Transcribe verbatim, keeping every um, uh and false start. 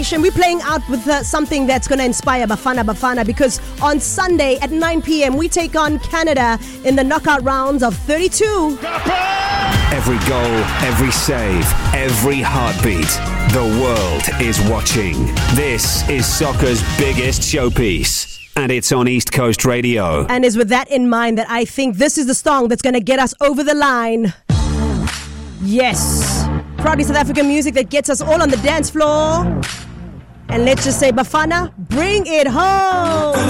We're playing out with uh, something that's going to inspire Bafana Bafana, because on Sunday at nine p.m. we take on Canada in the knockout rounds of thirty-two. Every goal, every save, every heartbeat. The world is watching. This is soccer's biggest showpiece, and it's on East Coast Radio. And it's with that in mind that I think this is the song that's going to get us over the line. Yes. Proudly South African music that gets us all on the dance floor. And let's just say, Bafana, bring it home.